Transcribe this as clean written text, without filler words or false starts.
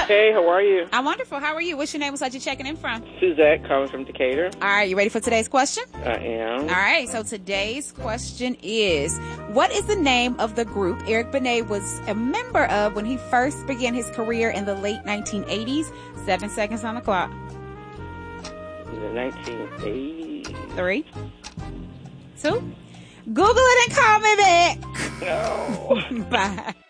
Hey, how are you? I'm wonderful. How are you? What's your name? What's you checking in from? Suzette, calling from Decatur. All right, you ready for today's question? I am. All right, so today's question is, what is the name of the group Eric Benet was a member of when he first began his career in the late 1980s? 7 seconds on the clock. In the 1980s. 3, 2, Google it and call me back. No. Bye.